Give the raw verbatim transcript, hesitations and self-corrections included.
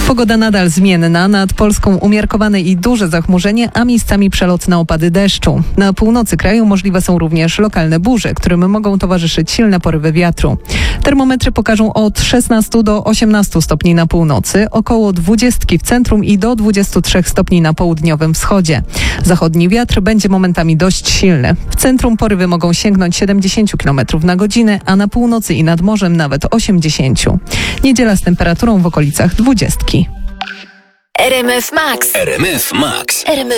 Pogoda nadal zmienna. Nad Polską umiarkowane i duże zachmurzenie, a miejscami przelotne opady deszczu. Na północy kraju możliwe są również lokalne burze, którym mogą towarzyszyć silne porywy wiatru. Termometry pokażą od szesnastu do osiemnastu stopni na północy, około dwudziestki w centrum i do dwudziestu trzech stopni na południowym wschodzie. Zachodni wiatr będzie momentami dość silny. W centrum porywy mogą sięgnąć siedemdziesiąt kilometrów na godzinę, a na północy i nad morzem nawet osiemdziesiąt. Niedziela z temperaturą w okolicach dwudziestki. R M F Max. R M F Max. R M F